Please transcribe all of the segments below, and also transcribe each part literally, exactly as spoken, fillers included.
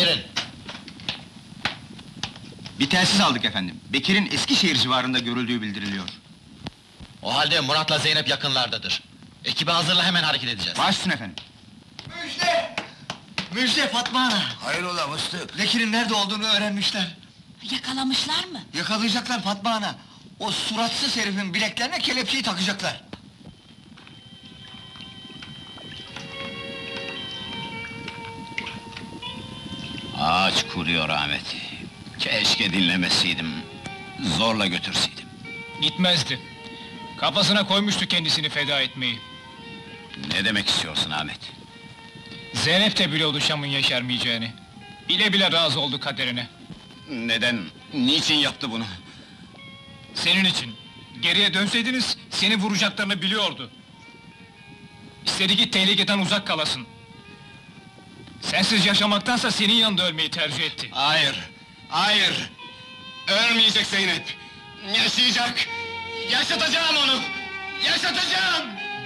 Girin. Bir telsiz aldık efendim. Bekir'in Eskişehir civarında görüldüğü bildiriliyor. O halde Murat'la Zeynep yakınlardadır. Ekibi hazırla, hemen hareket edeceğiz. Baş üstüne efendim. Müjde! Müjde Fatma Ana! Hayrola Mıstık? Bekir'in nerede olduğunu öğrenmişler. Yakalamışlar mı? Yakalayacaklar Fatma Ana. O suratsız herifin bileklerine kelepçeyi takacaklar. Ağaç kuruyor Ahmet. Keşke dinlemeseydim. Zorla götürseydim. Gitmezdi. Kafasına koymuştu kendisini feda etmeyi. Ne demek istiyorsun Ahmet? Zeynep de biliyordu Şam'ın yeşermeyeceğini. Bile bile razı oldu kaderine. Neden, niçin yaptı bunu? Senin için. Geriye dönseydiniz, seni vuracaklarını biliyordu. İstedi ki tehlikeden uzak kalasın. Sensiz yaşamaktansa senin yanında ölmeyi tercih etti. Hayır, hayır! Ölmeyecek Zeynep! Yaşayacak! Yaşatacağım onu! Yaşatacağım!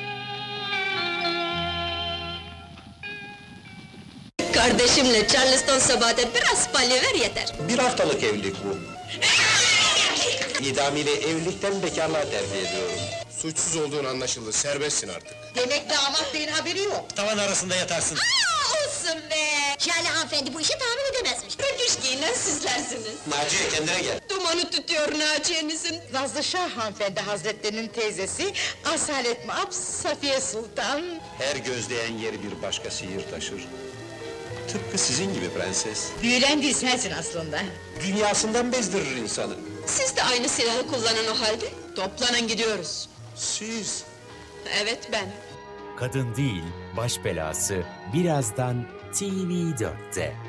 Kardeşimle Charleston Sabat'e biraz palya ver yeter. Bir haftalık evlilik bu. İdamiyle evlilikten bekarlığa terfi ediyorum. Suçsuz olduğun anlaşıldı, serbestsin artık. Demek damat beyin haberi yok. Tavan arasında yatarsın. Aa, olsun be! Şale hanımefendi bu işi tahmin edemezmiş. Rötuş giyinen sizlersiniz. Naciye kendine gel. Dumanı tutuyor Naciye'nizin. Nazlı Şah hanımefendi hazretlerinin teyzesi, Asalet Maap, Safiye Sultan. Her gözleyen yeri bir başka sihir taşır. Tıpkı sizin gibi prenses. Büyülendiği sensin aslında. Dünyasından bezdirir insanı. Siz de aynı silahı kullanın o halde. Toplanın gidiyoruz. Siz... Evet ben. Kadın Değil Baş Belası birazdan T V dörtte.